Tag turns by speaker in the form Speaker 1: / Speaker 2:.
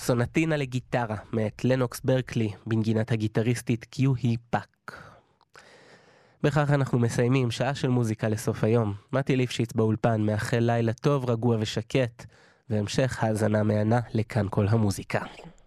Speaker 1: סונטינה לגיטרה מאת לנוקס ברקלי בנגינת הגיטריסטית קיוהי פאק. בכך אנחנו מסיימים שעה של מוזיקה לסוף היום. מתי ליפשיץ באולפן מאחל לילה טוב, רגוע ושקט, והמשך האזנה מהנה לכאן כל המוזיקה.